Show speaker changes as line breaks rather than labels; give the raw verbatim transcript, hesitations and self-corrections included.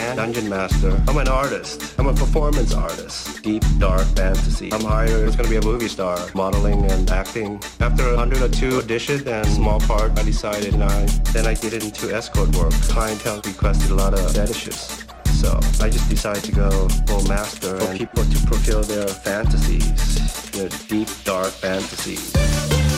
and Dungeon Master. I'm an artist. I'm a performance artist. Deep, dark fantasy. I'm hired. It's gonna be a movie star, modeling and acting. After one hundred two auditions and small part, I decided I, then I get into escort work. Clientele requested a lot of fetishes. So I just decided to go full master for people to fulfill their fantasies, their deep, dark fantasies.